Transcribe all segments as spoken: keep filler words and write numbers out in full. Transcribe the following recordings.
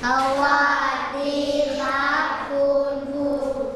สวัสดีครับคุณครู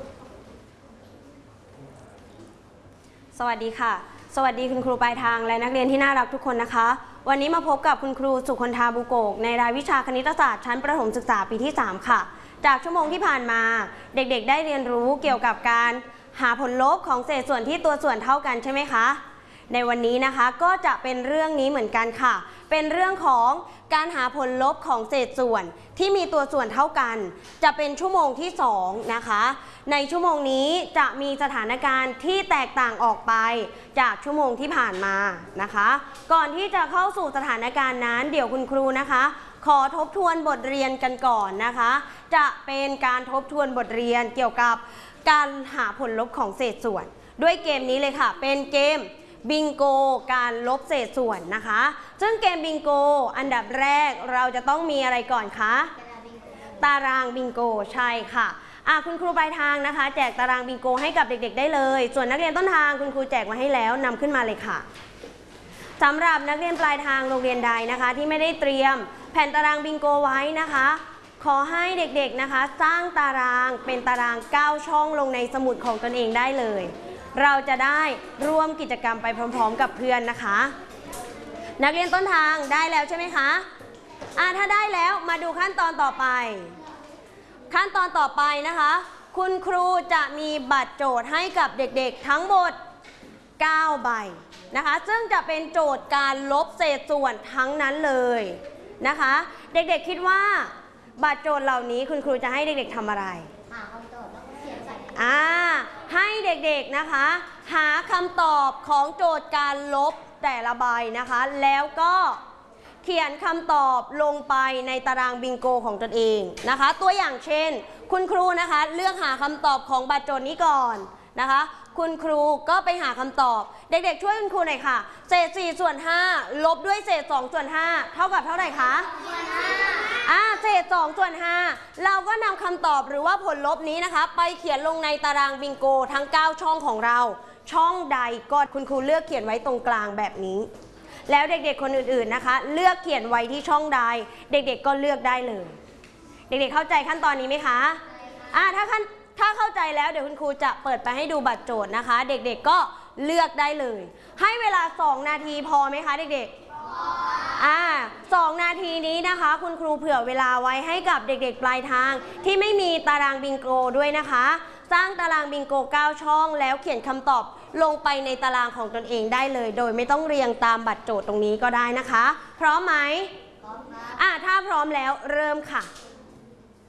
สวัสดีค่ะสวัสดีคุณครูปลายทางและนักเรียนที่น่ารักทุกคนนะคะวันนี้มาพบกับคุณครูสุคนธาบุโกกในรายวิชาคณิตศาสตร์ชั้นประถมศึกษาปีที่สามค่ะจากชั่วโมงที่ผ่านมาเด็กๆได้เรียนรู้เกี่ยวกับการหาผลลบของเศษส่วนที่ตัวส่วนเท่ากันใช่ไหมคะในวันนี้นะคะก็จะเป็นเรื่องนี้เหมือนกันค่ะเป็นเรื่องของการหาผลลบของเศษส่วนที่มีตัวส่วนเท่ากันจะเป็นชั่วโมงที่สองนะคะในชั่วโมงนี้จะมีสถานการณ์ที่แตกต่างออกไปจากชั่วโมงที่ผ่านมานะคะก่อนที่จะเข้าสู่สถานการณ์นั้นเดี๋ยวคุณครูนะคะขอทบทวนบทเรียนกันก่อนนะคะจะเป็นการทบทวนบทเรียนเกี่ยวกับการหาผลลบของเศษส่วนด้วยเกมนี้เลยค่ะเป็นเกมบิงโกการลบเศษส่วนนะคะซึ่งเกมบิงโกอันดับแรกเราจะต้องมีอะไรก่อนคะตารางบิงโกใช่ค่ะอ่ะคุณครูปลายทางนะคะแจกตารางบิงโกให้กับเด็กๆได้เลยส่วนนักเรียนต้นทางคุณครูแจกมาให้แล้วนำขึ้นมาเลยค่ะสำหรับนักเรียนปลายทางโรงเรียนใดนะคะที่ไม่ได้เตรียมแผ่นตารางบิงโกไว้นะคะขอให้เด็กๆนะคะสร้างตารางเป็นตารางเก้าช่องลงในสมุดของตนเองได้เลยเราจะได้ร่วมกิจกรรมไปพร้อมๆกับเพื่อนนะคะนักเรียนต้นทางได้แล้วใช่ไหมคะอ่าถ้าได้แล้วมาดูขั้นตอนต่อไปขั้นตอนต่อไปนะคะคุณครูจะมีบัตรโจทย์ให้กับเด็กๆทั้งหมดเก้าใบนะคะซึ่งจะเป็นโจทย์การลบเศษส่วนทั้งนั้นเลยนะคะเด็กๆคิดว่าบัตรโจทย์เหล่านี้คุณครูจะให้เด็กๆทำอะไรหาคำตอบแล้วก็เขียนใส่อ่าให้เด็กๆนะคะหาคำตอบของโจทย์การลบแต่ละใบนะคะแล้วก็เขียนคำตอบลงไปในตารางบิงโกของตนเองนะคะตัวอย่างเช่นคุณครูนะคะเลือกหาคำตอบของบัตรโจทย์นี้ก่อนนะคะคุณครูก็ไปหาคำตอบเด็กๆช่วยคุณครูหน่อยค่ะเศษสี่ส่วนห้าลบด้วยเศษสองส่วนห้าเท่ากับเท่าไหร่คะอ่าเศษสองส่วนห้าเราก็นำคำตอบหรือว่าผลลบนี้นะคะไปเขียนลงในตารางบิงโกทั้งเก้าช่องของเราช่องใดก็คุณครูเลือกเขียนไว้ตรงกลางแบบนี้แล้วเด็กๆคนอื่นๆนะคะเลือกเขียนไว้ที่ช่องใดเด็กๆก็เลือกได้เลยเด็กๆเข้าใจขั้นตอนนี้ไหมคะอ่าถ้าขั้นถ้าเข้าใจแล้วเดี๋ยวคุณครูจะเปิดไปให้ดูบัตรโจทย์นะคะเด็กๆก็เลือกได้เลยให้เวลาสองนาทีพอไหมคะเด็กๆอ่าสองนาทีนี้นะคะคุณครูเผื่อเวลาไว้ให้กับเด็กๆปลายทางที่ไม่มีตารางบิงโกด้วยนะคะสร้างตารางบิงโกเก้าช่องแล้วเขียนคำตอบลงไปในตารางของตนเองได้เลยโดยไม่ต้องเรียงตามบัตรโจทย์ตรงนี้ก็ได้นะคะพร้อมไหมพร้อมค่ะอ่าถ้าพร้อมแล้วเริ่มค่ะ